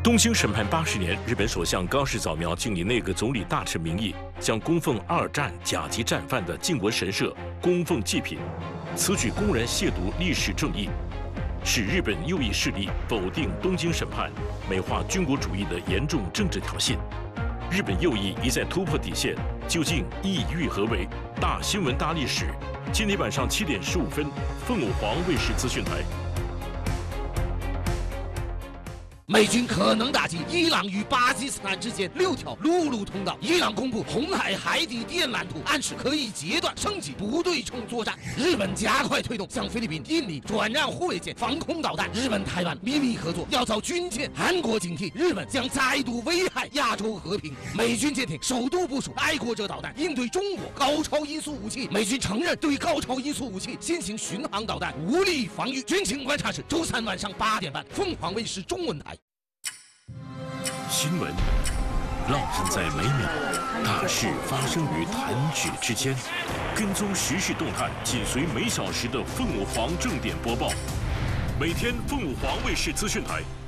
东京审判80年，日本首相高市早苗竟以内阁总理大臣名义，将供奉2战甲级战犯的靖国神社供奉祭品，此举公然亵渎历史正义，使日本右翼势力否定东京审判，美化军国主义的严重政治挑衅。日本右翼一再突破底线，究竟意欲何为？大新闻大历史，今天晚上7点15分，凤舞皇卫视资讯台。 美军可能打击伊朗与巴基斯坦之间6条陆路通道。伊朗公布红海海底电缆图，暗示可以截断升级不对称作战。日本加快推动向菲律宾、印尼转让护卫舰防空导弹。日本台湾秘密合作要遭军舰。韩国警惕日本将再度危害亚洲和平。美军舰艇首度部署爱国者导弹，应对中国高超音速武器。美军承认对高超音速武器新型巡航导弹无力防御。军情观察室周3晚上8点半，凤凰卫视中文台。 新闻烙印在每秒，大事发生于弹指之间。跟踪时事动态，紧随每小时的凤舞皇正点播报。每天凤舞皇卫视资讯台